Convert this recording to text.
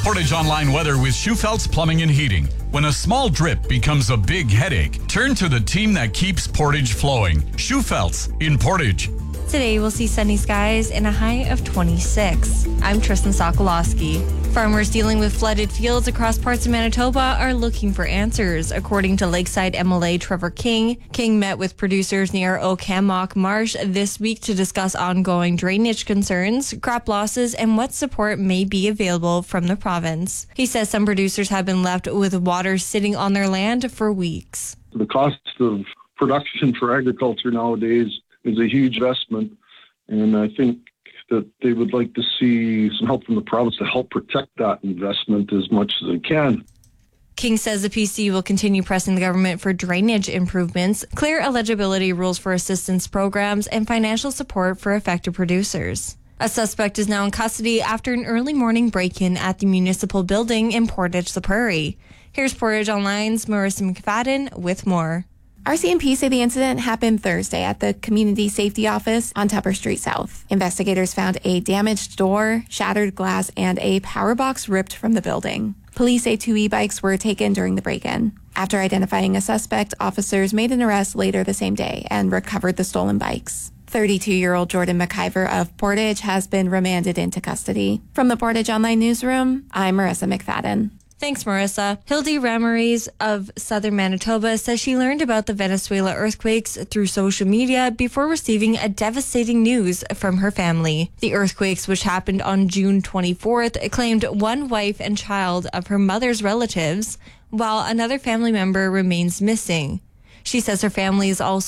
Portage Online weather with Schufelt's Plumbing and Heating. When a small drip becomes a big headache, turn to the team that keeps Portage flowing. Schufelt's in Portage. Today we'll see sunny skies and a high of 26. I'm Tristan Sokolowski. Farmers dealing with flooded fields across parts of Manitoba are looking for answers, according to Lakeside MLA Trevor King. King met with producers near Okamok Marsh this week to discuss ongoing drainage concerns, crop losses, and what support may be available from the province. He says some producers have been left with water sitting on their land for weeks. The cost of production for agriculture nowadays is a huge investment, and I think that they would like to see some help from the province to help protect that investment as much as they can. King says the PC will continue pressing the government for drainage improvements, clear eligibility rules for assistance programs, and financial support for affected producers. A suspect is now in custody after an early morning break-in at the municipal building in Portage-la Prairie. Here's Portage Online's Marissa McFadden with more. RCMP say the incident happened Thursday at the Community Safety Office on Tupper Street South. Investigators found a damaged door, shattered glass, and a power box ripped from the building. Police say 2 e-bikes were taken during the break-in. After identifying a suspect, officers made an arrest later the same day and recovered the stolen bikes. 32-year-old Jordan McIver of Portage has been remanded into custody. From the Portage Online Newsroom, I'm Marissa McFadden. Thanks, Marissa. Hildy Ramirez of Southern Manitoba says she learned about the Venezuela earthquakes through social media before receiving a devastating news from her family. The earthquakes, which happened on June 24th, claimed one wife and child of her mother's relatives, while another family member remains missing. She says her family is also